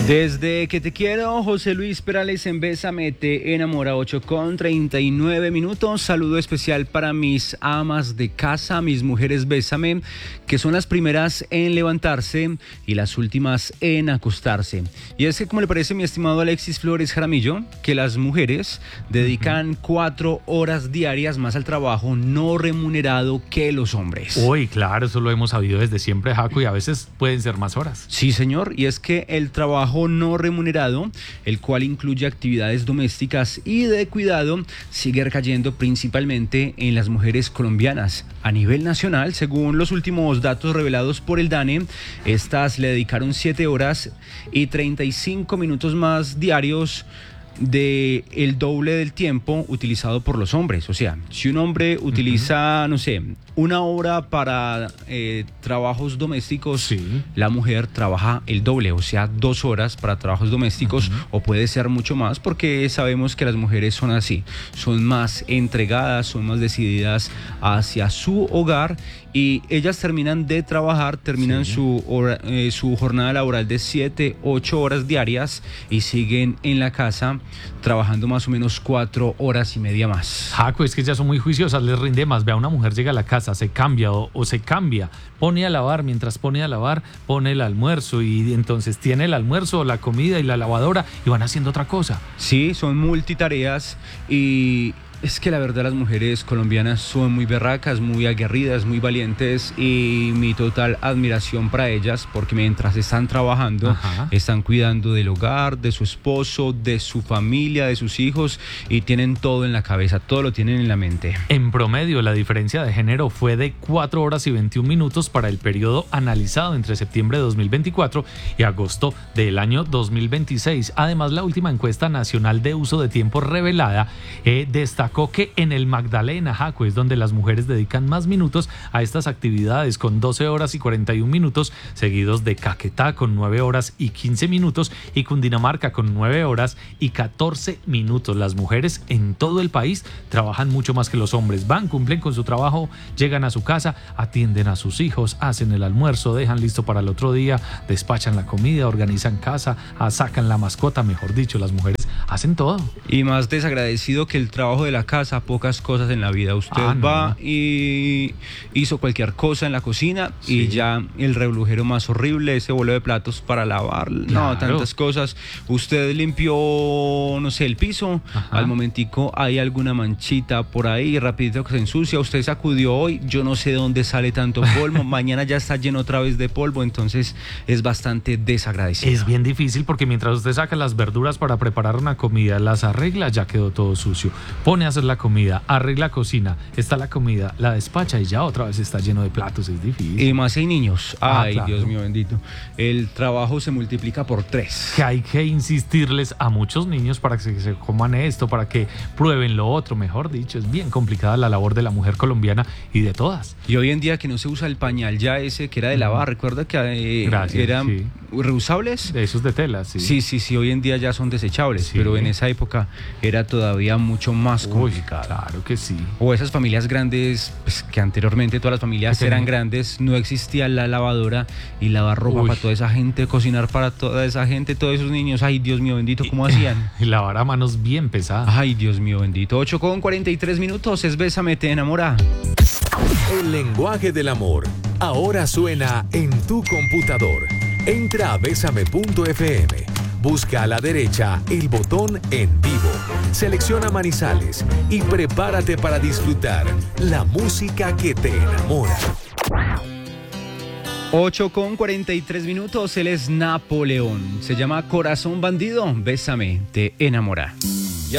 Desde que te quiero, José Luis Perales en Bésame te enamora, 8:39. Saludo especial para mis amas de casa, mis mujeres Bésame, que son las primeras en levantarse y las últimas en acostarse. Y es que, como le parece mi estimado Alexis Flores Jaramillo, que las mujeres dedican 4 horas diarias más al trabajo no remunerado que los hombres. Uy, claro, eso lo hemos sabido desde siempre, Jaco, y a veces pueden ser más horas. Sí, señor, y es que el trabajo no remunerado, el cual incluye actividades domésticas y de cuidado, sigue recayendo principalmente en las mujeres colombianas. A nivel nacional, según los últimos datos revelados por el DANE, estas le dedicaron 7 horas y 35 minutos más diarios de el doble del tiempo utilizado por los hombres. O sea, si un hombre utiliza, no sé, 1 hora para trabajos domésticos, sí, la mujer trabaja el doble, o sea, 2 horas para trabajos domésticos, o puede ser mucho más, porque sabemos que las mujeres son así, son más entregadas, son más decididas hacia su hogar, y ellas terminan de trabajar, terminan su jornada laboral de 7, 8 horas diarias y siguen en la casa trabajando más o menos 4 horas y media más. Jaco, es que ya son muy juiciosas, les rinde más. Vea, una mujer llega a la casa, se cambia o se cambia, pone a lavar, mientras pone a lavar, pone el almuerzo, y entonces tiene el almuerzo, la comida y la lavadora, y van haciendo otra cosa. Sí, son multitareas, y es que la verdad las mujeres colombianas son muy berracas, muy aguerridas, muy valientes, y mi total admiración para ellas, porque mientras están trabajando, están cuidando del hogar, de su esposo, de su familia, de sus hijos, y tienen todo en la cabeza, todo lo tienen en la mente. En promedio, la diferencia de género fue de 4 horas y 21 minutos para el periodo analizado entre septiembre de 2024 y agosto del año 2026. Además, la última encuesta nacional de uso de tiempo revelada destacó que en el Magdalena, Jaco, es donde las mujeres dedican más minutos a estas actividades, con 12 horas y 41 minutos, seguidos de Caquetá con 9 horas y 15 minutos y Cundinamarca con 9 horas y 14 minutos. Las mujeres en todo el país trabajan mucho más que los hombres. Van, cumplen con su trabajo, llegan a su casa, atienden a sus hijos, hacen el almuerzo, dejan listo para el otro día, despachan la comida, organizan casa, sacan la mascota, mejor dicho, las mujeres hacen todo. Y más desagradecido que el trabajo de la casa, pocas cosas en la vida. Usted va y hizo cualquier cosa en la cocina, y ya el revolujero más horrible, ese bolo de platos para lavar, no, tantas cosas. Usted limpió, no sé, el piso, al momentico hay alguna manchita por ahí, rapidito que se ensucia. Usted sacudió hoy, yo no sé de dónde sale tanto polvo, mañana ya está lleno otra vez de polvo, entonces es bastante desagradecido. Es bien difícil, porque mientras usted saca las verduras para preparar una comida, las arregla, ya quedó todo sucio. Pone a hacer la comida, arregla cocina, está la comida, la despacha y ya otra vez está lleno de platos. Es difícil. Y más hay niños. Ay, claro. Dios mío bendito. El trabajo se multiplica por 3. Que hay que insistirles a muchos niños para que se coman esto, para que prueben lo otro, mejor dicho. Es bien complicada la labor de la mujer colombiana y de todas. Y hoy en día que no se usa el pañal ya ese que era de lavar, recuerda que eran reusables. De esos de tela, sí. Sí, hoy en día ya son desechables, pero en esa época era todavía mucho más complicado. Claro que sí. O esas familias grandes, pues, que anteriormente todas las familias eran grandes, no existía la lavadora y lavar ropa para toda esa gente, cocinar para toda esa gente, todos esos niños. Ay, Dios mío bendito, ¿cómo hacían? Y lavar a manos bien pesadas. Ay, Dios mío bendito. 8:43, es Bésame te enamora. El lenguaje del amor ahora suena en tu computador. Entra a besame.fm. Busca a la derecha el botón En Vivo. Selecciona Manizales y prepárate para disfrutar la música que te enamora. 8:43, él es Napoleón. Se llama Corazón Bandido. Bésame te enamora.